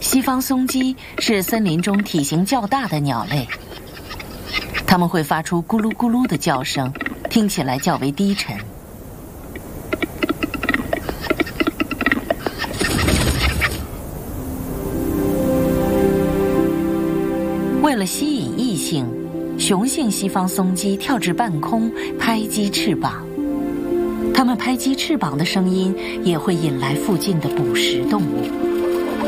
西方松鸡是森林中体型较大的鸟类，它们会发出咕噜咕噜的叫声，听起来较为低沉。为了吸引异性，雄性西方松鸡跳至半空，拍击翅膀。它们拍击翅膀的声音也会引来附近的捕食动物。